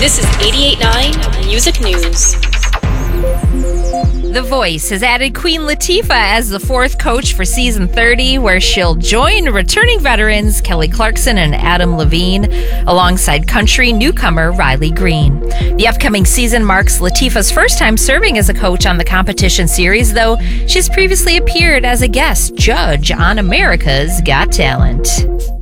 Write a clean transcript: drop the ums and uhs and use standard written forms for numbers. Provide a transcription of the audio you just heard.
This is 88.9 Music News. The Voice has added Queen Latifah as the fourth coach for season 30, where she'll join returning veterans Kelly Clarkson and Adam Levine, alongside country newcomer Riley Green. The upcoming season marks Latifah's first time serving as a coach on the competition series, though she's previously appeared as a guest judge on America's Got Talent.